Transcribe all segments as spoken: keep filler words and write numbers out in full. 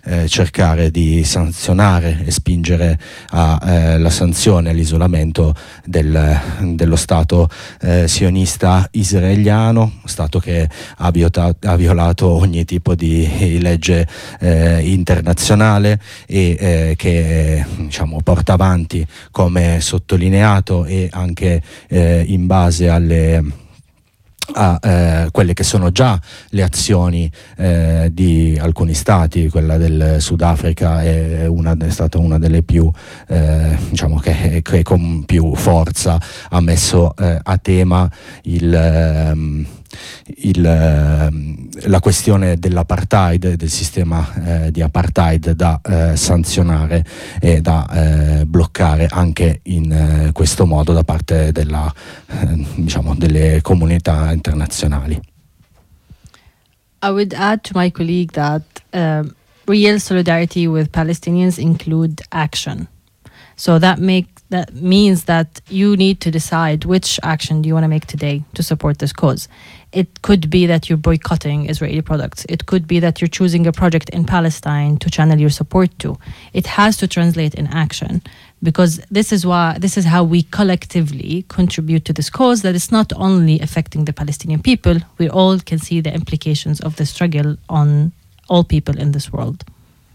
eh, cercare di sanzionare e spingere alla eh, sanzione, all'isolamento del, dello Stato eh, sionista israeliano, Stato che ha, viota, ha violato ogni tipo di legge eh, internazionale e eh, che diciamo porta avanti, come sottolineato, e anche eh, in base alle a eh, quelle che sono già le azioni eh, di alcuni stati. Quella del Sudafrica è, una, è stata una delle più eh, diciamo che, che con più forza ha messo eh, a tema il ehm, Il, la questione dell'apartheid, del sistema eh, di apartheid da eh, sanzionare e da eh, bloccare anche in eh, questo modo da parte della, eh, diciamo, delle comunità internazionali. I would add to my colleague that uh, real solidarity with Palestinians include action. So that make that means that you need to decide which action do you want to make today to support this cause. It could be that you're boycotting Israeli products. It could be that you're choosing a project in Palestine to channel your support to. It has to translate in action, because this is why this is how we collectively contribute to this cause, that it's not only affecting the Palestinian people. We all can see the implications of the struggle on all people in this world.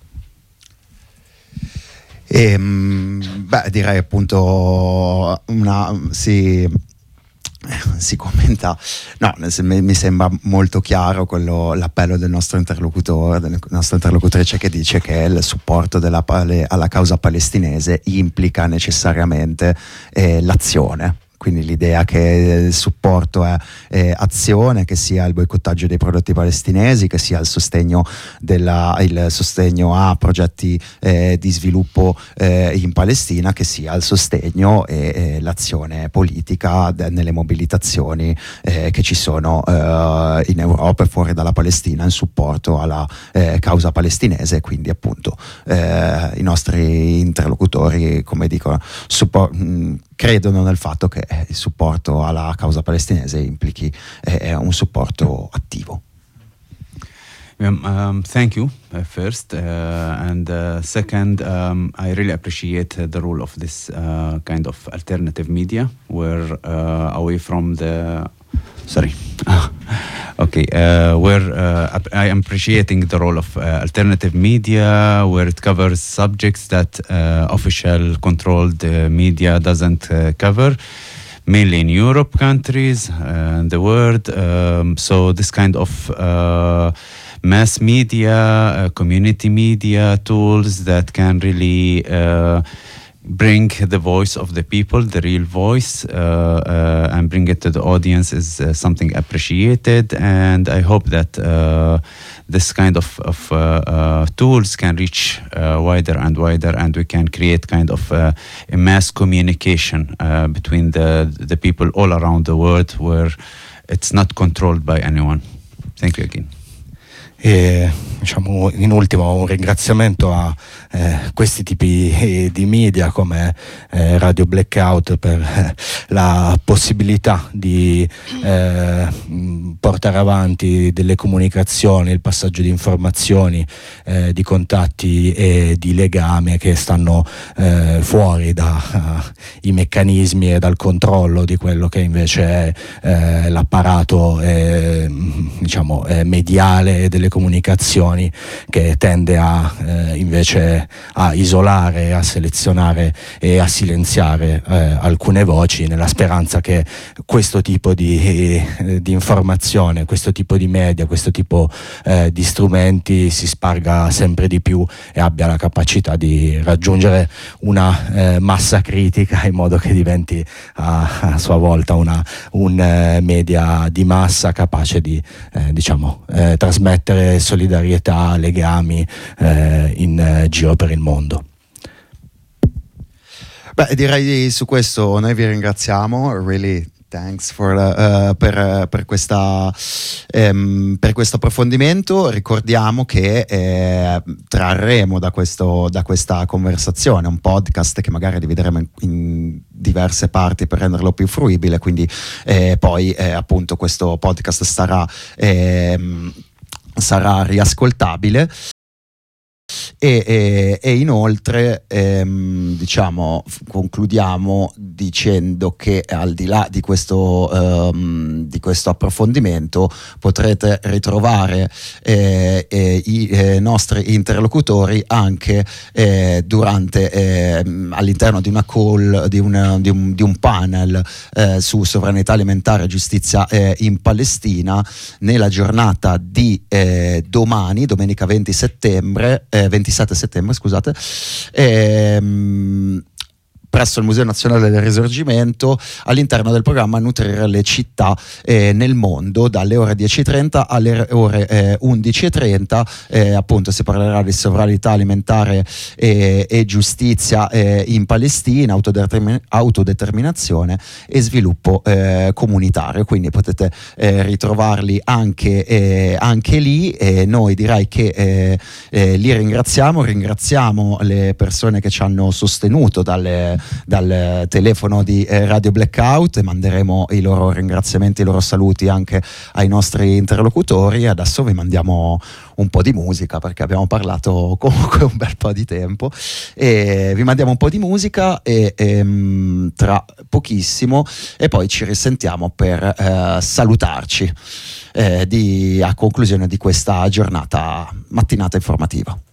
E, beh, direi appunto una si, si commenta, no, mi sembra molto chiaro quello, l'appello del nostro interlocutore, della nostra interlocutrice, che dice che il supporto della, alla causa palestinese implica necessariamente eh, l'azione. Quindi l'idea che il supporto è, è azione, che sia il boicottaggio dei prodotti palestinesi, che sia il sostegno, della, il sostegno a progetti eh, di sviluppo eh, in Palestina, che sia il sostegno e, e l'azione politica de, nelle mobilitazioni eh, che ci sono eh, in Europa e fuori dalla Palestina in supporto alla eh, causa palestinese. Quindi appunto eh, i nostri interlocutori, come dicono, support, mh, credono nel fatto che il supporto alla causa palestinese implichi eh, un supporto attivo. Um, um, thank you uh, first uh, and uh, second, um, I really appreciate uh, the role of this uh, kind of alternative media, where uh, away from the sorry okay uh, where uh, I am appreciating the role of uh, alternative media, where it covers subjects that uh, official controlled uh, media doesn't uh, cover, mainly in Europe countries and uh, the world. Um, so this kind of uh, mass media, uh, community media tools that can really uh, bring the voice of the people, the real voice, uh, uh, and bring it to the audience is uh, something appreciated. And I hope that uh, this kind of, of uh, uh, tools can reach uh, wider and wider, and we can create kind of uh, a mass communication uh, between the, the people all around the world, where it's not controlled by anyone. Thank you again. E diciamo in ultimo un ringraziamento a eh, questi tipi di media come eh, Radio Blackout per eh, la possibilità di eh, portare avanti delle comunicazioni, il passaggio di informazioni, eh, di contatti e di legame che stanno eh, fuori dai uh, meccanismi e dal controllo di quello che invece è eh, l'apparato eh, diciamo eh, mediale delle comunicazioni, che tende a eh, invece a isolare, a selezionare e a silenziare eh, alcune voci, nella speranza che questo tipo di, eh, di informazione, questo tipo di media, questo tipo eh, di strumenti si sparga sempre di più e abbia la capacità di raggiungere una eh, massa critica, in modo che diventi a, a sua volta una, un eh, media di massa capace di eh, diciamo eh, trasmettere solidarietà, legami eh, in eh, giro per il mondo. Beh, direi su questo noi vi ringraziamo, really thanks for, uh, per, per, questa, um, per questo approfondimento. Ricordiamo che eh, trarremo da, questo, da questa conversazione un podcast che magari divideremo in, in diverse parti per renderlo più fruibile, quindi eh, poi eh, appunto questo podcast sarà eh, sarà riascoltabile. e, e, e inoltre ehm, diciamo concludiamo dicendo che al di là di questo, ehm, di questo approfondimento potrete ritrovare eh, eh, i eh, nostri interlocutori anche eh, durante eh, all'interno di una call, di, una, di, un, di un panel eh, su sovranità alimentare e giustizia eh, in Palestina nella giornata di eh, domani, domenica venti settembre, eh, ventisette settembre, scusate, ehm, presso il Museo Nazionale del Risorgimento, all'interno del programma Nutrire le città eh, nel mondo, dalle ore dieci e trenta alle ore eh, undici e trenta. Eh, appunto si parlerà di sovranità alimentare e, e giustizia eh, in Palestina, autodetermin- autodeterminazione e sviluppo eh, comunitario, quindi potete eh, ritrovarli anche, eh, anche lì, e noi direi che eh, eh, li ringraziamo, ringraziamo le persone che ci hanno sostenuto dalle dal telefono di eh, Radio Blackout, e manderemo i loro ringraziamenti, i loro saluti anche ai nostri interlocutori. Adesso vi mandiamo un po' di musica perché abbiamo parlato comunque un bel po' di tempo, e vi mandiamo un po' di musica e, e tra pochissimo e poi ci risentiamo per eh, salutarci eh, di, a conclusione di questa giornata mattinata informativa.